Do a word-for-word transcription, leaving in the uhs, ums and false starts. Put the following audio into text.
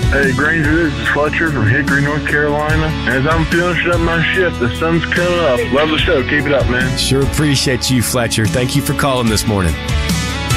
Hey, Granger, this is Fletcher from Hickory, North Carolina. As I'm finishing up my shift, the sun's coming up. Love the show. Keep it up, man. Sure appreciate you, Fletcher. Thank you for calling this morning.